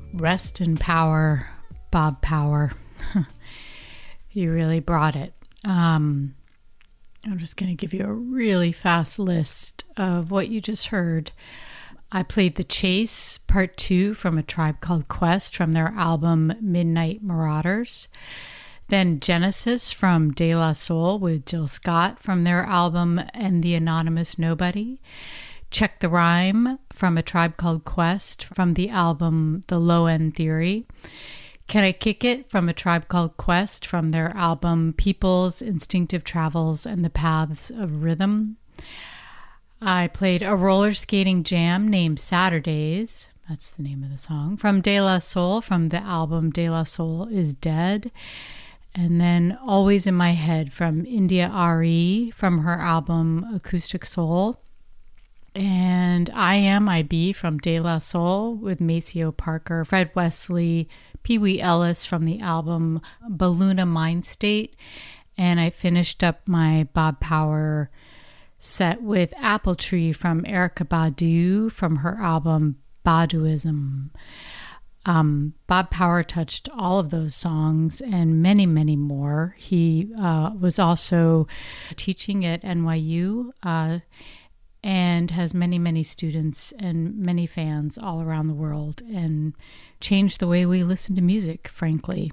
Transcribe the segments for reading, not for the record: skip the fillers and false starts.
Rest in Power, Bob Power. You really brought it. I'm just going to give you a really fast list of what you just heard. I played The Chase, Part 2 from A Tribe Called Quest from their album Midnight Marauders. Then Genesis from De La Soul with Jill Scott from their album And the Anonymous Nobody. Check the Rhyme from A Tribe Called Quest from the album The Low End Theory. Can I Kick It from A Tribe Called Quest from their album People's Instinctive Travels and the Paths of Rhythm. I played a roller skating jam named Saturdays, that's the name of the song, from De La Soul from the album De La Soul is Dead. And then Always in My Head from India Ari from her album Acoustic Soul. And I Am IB from De La Soul with Maceo Parker, Fred Wesley, Pee Wee Ellis from the album Balloona Mind State. And I finished up my Bob Power set with Apple Tree from Erykah Badu from her album Baduism. Bob Power touched all of those songs and many, many more. He was also teaching at NYU and has many, many students and many fans all around the world and changed the way we listen to music, frankly.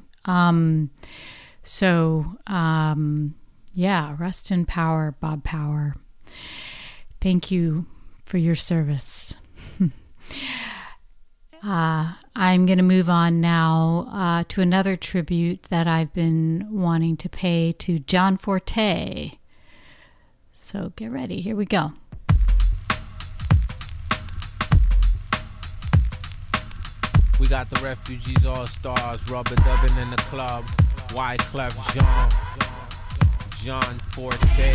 Rest in power, Bob Power. Thank you for your service. I'm going to move on now to another tribute that I've been wanting to pay to John Forte. So get ready. Here we go. We got the Refugees All-Stars, rubber dubbing in the club. Wyclef Jean Forte.